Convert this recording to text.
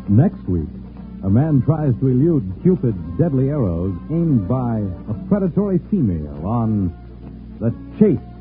Next week, a man tries to elude Cupid's deadly arrows aimed by a predatory female on The Chase